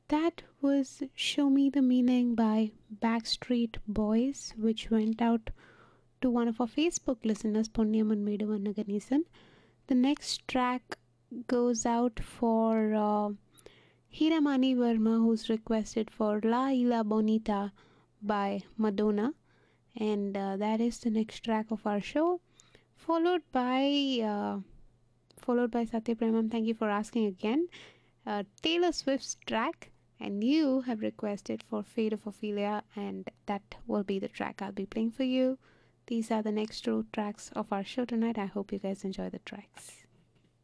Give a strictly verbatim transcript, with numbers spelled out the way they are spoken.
That was Show Me the Meaning by Backstreet Boys, which went out to one of our Facebook listeners, Punyaman Medavanna Ganesan. The next track goes out for uh, Hiramani Verma, who's requested for La Isla Bonita by Madonna. And uh, that is the next track of our show, followed by uh, followed by Satya Premam. Thank you for asking again. Uh, Taylor Swift's track, and you have requested for Fate of Ophelia, and that will be the track I'll be playing for you. These are the next two tracks of our show tonight. I hope you guys enjoy the tracks.